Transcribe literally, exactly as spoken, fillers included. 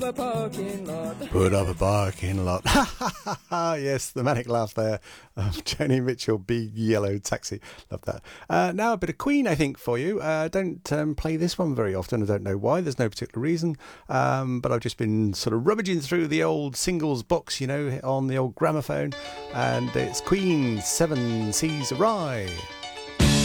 up a parking lot. Put up a parking lot. Ha ha ha ha. Yes, the manic laugh there of Joni Mitchell, Big Yellow Taxi. Love that. Uh, now a bit of Queen, I think, for you. I uh, don't um, play this one very often. I don't know why. There's no particular reason. Um, but I've just been sort of rummaging through the old singles box, you know, on the old gramophone. And it's Queen, Seven Seas Awry.